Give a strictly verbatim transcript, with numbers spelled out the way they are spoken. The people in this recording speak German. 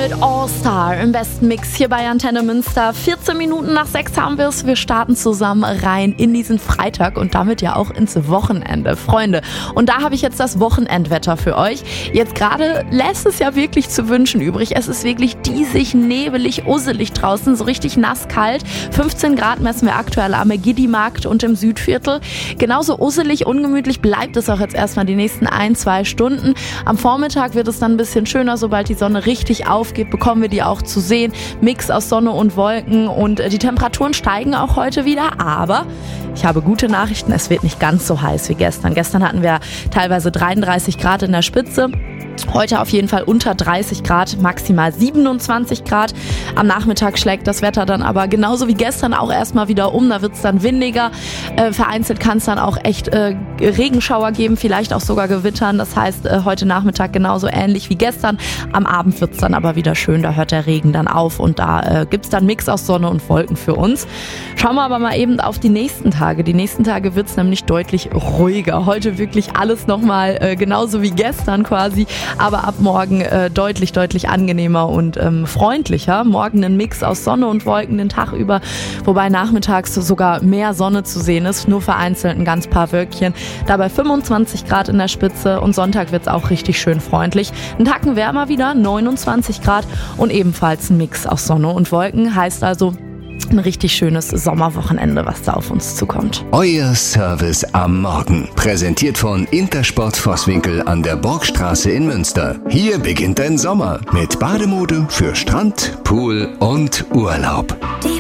Gold All-Star im besten Mix hier bei Antenne Münster. vierzehn Minuten nach sechs haben wir es. Wir starten zusammen rein in diesen Freitag und damit ja auch ins Wochenende. Freunde, und da habe ich jetzt das Wochenendwetter für euch. Jetzt gerade lässt es ja wirklich zu wünschen übrig. Es ist wirklich diesig, nebelig, usselig draußen, so richtig nass kalt. fünfzehn Grad messen wir aktuell am Giddi-Markt und im Südviertel. Genauso usselig, ungemütlich bleibt es auch jetzt erstmal die nächsten ein, zwei Stunden. Am Vormittag wird es dann ein bisschen schöner, sobald die Sonne richtig aufgeht, bekommen wir die auch zu sehen. Mix aus Sonne und Wolken und die Temperaturen steigen auch heute wieder, aber ich habe gute Nachrichten, es wird nicht ganz so heiß wie gestern. Gestern hatten wir teilweise dreiunddreißig Grad in der Spitze. Heute auf jeden Fall unter dreißig Grad, maximal siebenundzwanzig Grad. Am Nachmittag schlägt das Wetter dann aber genauso wie gestern auch erstmal wieder um. Da wird es dann windiger. Äh, vereinzelt kann es dann auch echt äh, Regenschauer geben, vielleicht auch sogar Gewittern. Das heißt, äh, heute Nachmittag genauso ähnlich wie gestern. Am Abend wird es dann aber wieder schön. Da hört der Regen dann auf und da äh, gibt es dann Mix aus Sonne und Wolken für uns. Schauen wir aber mal eben auf die nächsten Tage. Die nächsten Tage wird es nämlich deutlich ruhiger. Heute wirklich alles nochmal äh, genauso wie gestern quasi. Aber ab morgen äh, deutlich, deutlich angenehmer und ähm, freundlicher. Morgen ein Mix aus Sonne und Wolken den Tag über, wobei nachmittags sogar mehr Sonne zu sehen ist, nur vereinzelt ein ganz paar Wölkchen. Dabei fünfundzwanzig Grad in der Spitze und Sonntag wird es auch richtig schön freundlich. Ein Tacken wärmer wieder, neunundzwanzig Grad und ebenfalls ein Mix aus Sonne und Wolken. Heißt also, ein richtig schönes Sommerwochenende, was da auf uns zukommt. Euer Service am Morgen. Präsentiert von Intersport Vosswinkel an der Burgstraße in Münster. Hier beginnt dein Sommer mit Bademode für Strand, Pool und Urlaub.